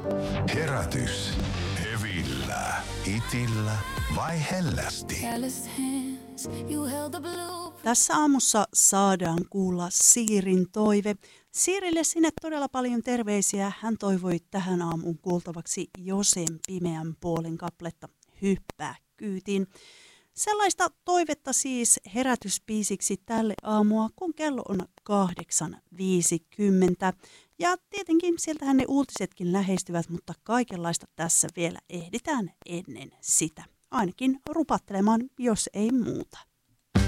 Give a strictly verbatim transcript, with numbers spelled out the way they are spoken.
Herätys. Hevillä, itillä vai hellästi? Tässä aamussa saadaan kuulla Siirin toive. Siirille sinne todella paljon terveisiä. Hän toivoi tähän aamuun kuultavaksi Josen pimeän puolen kappaletta Hyppää kyytiin. Sellaista toivetta siis herätyspiisiksi tälle aamua, kun kello on kahdeksan viisikymmentä. Ja tietenkin sieltähän ne uutisetkin lähestyvät, mutta kaikenlaista tässä vielä ehditään ennen sitä. Ainakin rupattelemaan, jos ei muuta.